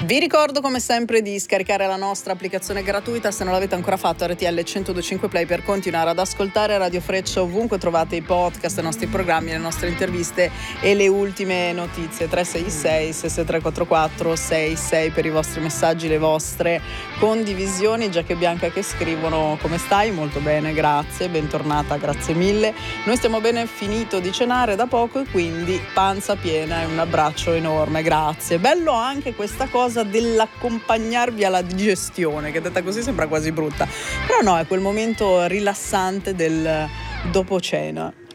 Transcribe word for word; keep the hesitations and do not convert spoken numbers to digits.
Vi ricordo come sempre di scaricare la nostra applicazione gratuita se non l'avete ancora fatto, R T L centodue e cinque Play, per continuare ad ascoltare Radio Freccia ovunque trovate i podcast, i nostri programmi, le nostre interviste e le ultime notizie. Tre sei sei sei sei tre quattro quattro sei sei per i vostri messaggi, le vostre condivisioni. Giacca e Bianca che scrivono: come stai? Molto bene, grazie, bentornata, grazie mille. Noi stiamo bene, finito di cenare da poco e quindi panza piena e un abbraccio enorme, grazie. Bello anche questa cosa dell'accompagnarvi alla digestione, che detta così sembra quasi brutta, però no, è quel momento rilassante del dopo cena.